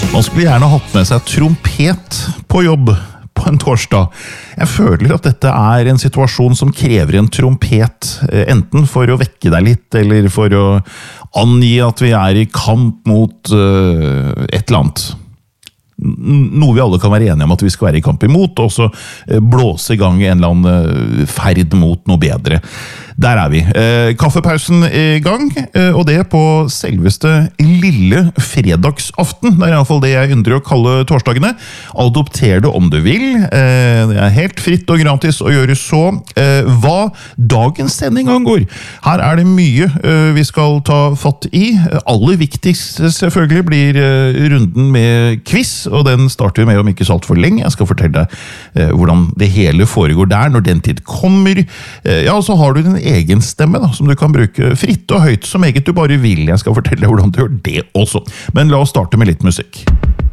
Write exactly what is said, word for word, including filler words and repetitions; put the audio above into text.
Man skulle gjerne hatt med seg trompet på jobb på en torsdag. Jeg føler at dette er en situasjon som krever en trompet, enten for å vekke deg litt, eller for å angi at vi er i kamp mot uh, et eller annet. Noe vi alle kan være enige om at vi skal være i kamp imot, og så blåse i gang en eller annen ferd mot noe bedre. Der er vi. Eh, kaffepausen i gang, eh, og det på selveste lille fredagsaften. Det er i hvert fall det jeg yndrer å kalle torsdagene. Adopter det om du vil. Eh, det er helt fritt og gratis å gjøre så. Eh, hva dagens sending angår. Her er det mye eh, vi skal ta fatt i. Aller viktigst selvfølgelig blir eh, runden med quiz, og den starter vi med om ikke så alt for lenge. Jeg skal fortelle deg eh, hvordan det hele foregår der når den tid kommer. Eh, ja, så har du den egen stemme da, som du kan bruke fritt og høyt som eget du bare vil. Jeg skal fortelle deg hvordan du gjør det også. Men la oss starte med litt musikk.